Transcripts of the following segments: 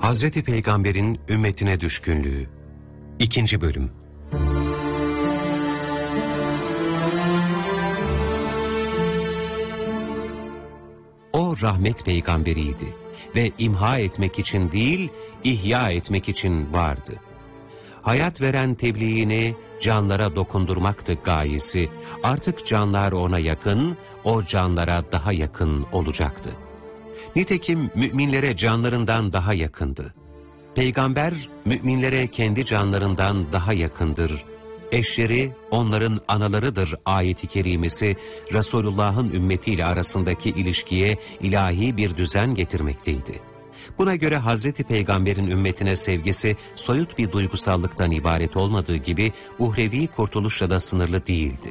Hazreti Peygamber'in ümmetine düşkünlüğü. 2. bölüm. O rahmet peygamberiydi ve imha etmek için değil, ihya etmek için vardı. Hayat veren tebliğini canlara dokundurmaktı gayesi. Artık canlar ona yakın, o canlara daha yakın olacaktı. Nitekim müminlere canlarından daha yakındı. Peygamber müminlere kendi canlarından daha yakındır. Eşleri onların analarıdır ayeti kerimesi Resulullah'ın ümmetiyle arasındaki ilişkiye ilahi bir düzen getirmekteydi. Buna göre Hazreti Peygamber'in ümmetine sevgisi soyut bir duygusallıktan ibaret olmadığı gibi uhrevi kurtuluşla da sınırlı değildi.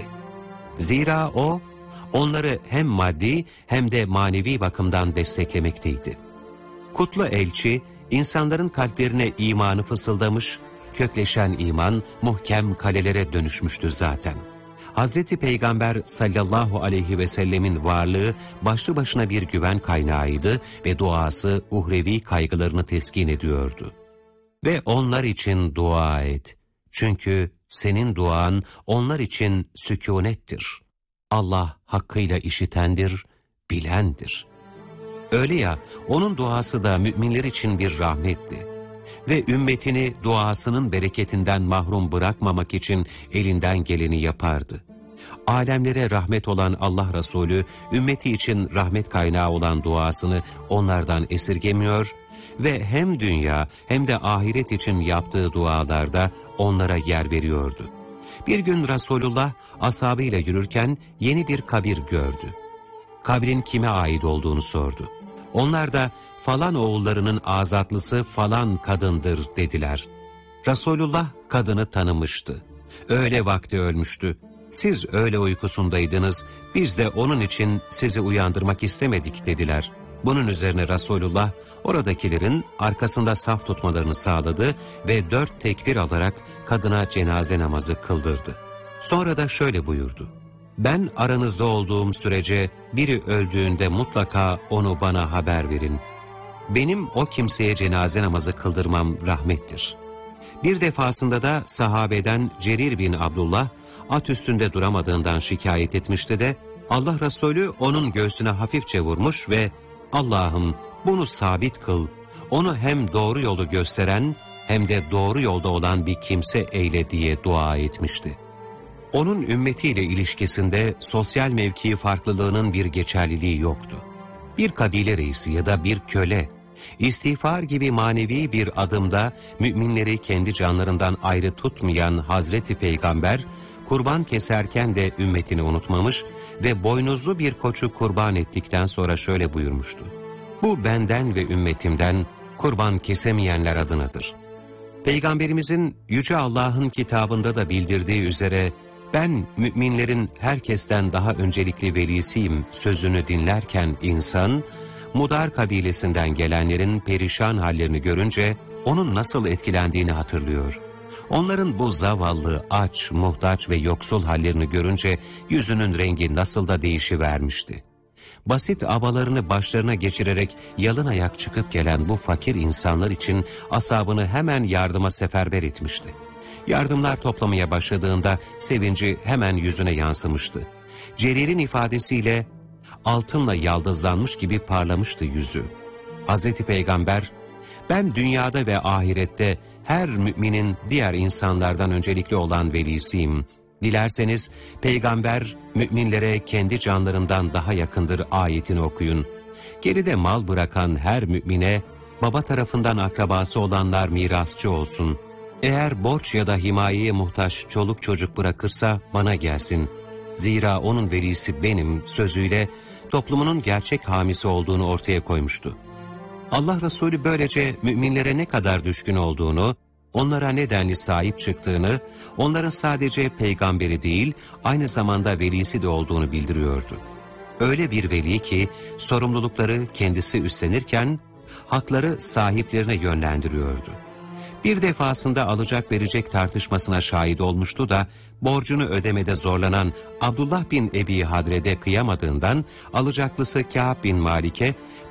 Zira o, onları hem maddi hem de manevi bakımdan desteklemekteydi. Kutlu elçi, insanların kalplerine imanı fısıldamış, kökleşen iman muhkem kalelere dönüşmüştü zaten. Hazreti Peygamber sallallahu aleyhi ve sellemin varlığı başlı başına bir güven kaynağıydı ve duası uhrevi kaygılarını teskin ediyordu. Ve onlar için dua et. Çünkü senin duan onlar için sükunettir. Allah hakkıyla işitendir, bilendir. Öyle ya, onun duası da müminler için bir rahmetti. Ve ümmetini duasının bereketinden mahrum bırakmamak için elinden geleni yapardı. Alemlere rahmet olan Allah Resulü, ümmeti için rahmet kaynağı olan duasını onlardan esirgemiyor ve hem dünya hem de ahiret için yaptığı dualarda onlara yer veriyordu. Bir gün Resulullah ashabıyla yürürken yeni bir kabir gördü. Kabrin kime ait olduğunu sordu. Onlar da falan oğullarının azatlısı falan kadındır dediler. Resulullah kadını tanımıştı. Öğle vakti ölmüştü. Siz öğle uykusundaydınız, biz de onun için sizi uyandırmak istemedik dediler. Bunun üzerine Resulullah oradakilerin arkasında saf tutmalarını sağladı ve 4 tekbir alarak kadına cenaze namazı kıldırdı. Sonra da şöyle buyurdu. Ben aranızda olduğum sürece biri öldüğünde mutlaka onu bana haber verin. Benim o kimseye cenaze namazı kıldırmam rahmettir. Bir defasında da sahabeden Cerir bin Abdullah at üstünde duramadığından şikayet etmişti de Allah Resulü onun göğsüne hafifçe vurmuş ve Allah'ım bunu sabit kıl, onu hem doğru yolu gösteren hem de doğru yolda olan bir kimse eyle diye dua etmişti. Onun ümmetiyle ilişkisinde sosyal mevki farklılığının bir geçerliliği yoktu. Bir kabile reisi ya da bir köle, istiğfar gibi manevi bir adımda müminleri kendi canlarından ayrı tutmayan Hazreti Peygamber, kurban keserken de ümmetini unutmamış ve boynuzlu bir koçu kurban ettikten sonra şöyle buyurmuştu. Bu benden ve ümmetimden kurban kesemeyenler adınadır. Peygamberimizin Yüce Allah'ın kitabında da bildirdiği üzere, ben müminlerin herkesten daha öncelikli velisiyim sözünü dinlerken insan, Mudar kabilesinden gelenlerin perişan hallerini görünce onun nasıl etkilendiğini hatırlıyor. Onların bu zavallı, aç, muhtaç ve yoksul hallerini görünce yüzünün rengi nasıl da değişivermişti. Basit abalarını başlarına geçirerek yalın ayak çıkıp gelen bu fakir insanlar için asabını hemen yardıma seferber etmişti. Yardımlar toplamaya başladığında sevinci hemen yüzüne yansımıştı. Cerir'in ifadesiyle altınla yaldızlanmış gibi parlamıştı yüzü. Hazreti Peygamber, ben dünyada ve ahirette her müminin diğer insanlardan öncelikli olan velisiyim. Dilerseniz peygamber müminlere kendi canlarından daha yakındır ayetini okuyun. Geride mal bırakan her mümine baba tarafından akrabası olanlar mirasçı olsun. Eğer borç ya da himayeye muhtaç çoluk çocuk bırakırsa bana gelsin. Zira onun velisi benim sözüyle toplumunun gerçek hamisi olduğunu ortaya koymuştu. Allah Resulü böylece müminlere ne kadar düşkün olduğunu, onlara nedenli sahip çıktığını, onların sadece peygamberi değil, aynı zamanda velisi de olduğunu bildiriyordu. Öyle bir veli ki sorumlulukları kendisi üstlenirken, hakları sahiplerine yönlendiriyordu. Bir defasında alacak verecek tartışmasına şahit olmuştu da, borcunu ödemede zorlanan Abdullah bin Ebi Hadred'e kıyamadığından, alacaklısı Kâb bin Malik'e,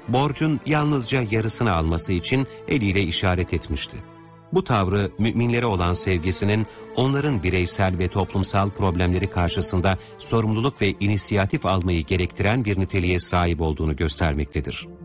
borcun yalnızca yarısını alması için eliyle işaret etmişti. Bu tavrı müminlere olan sevgisinin onların bireysel ve toplumsal problemleri karşısında sorumluluk ve inisiyatif almayı gerektiren bir niteliğe sahip olduğunu göstermektedir.